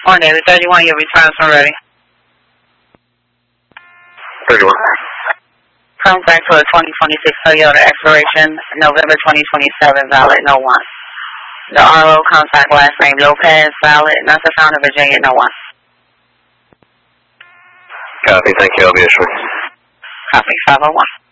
On Daily 31, your returns are ready. 31. Contract for a 2026 Toyota expiration, November 2027, valid, no one. The RO contact last name Lopez, valid, not the found in Virginia, no one. Copy, thank you, I'll be issuing. Copy, 501.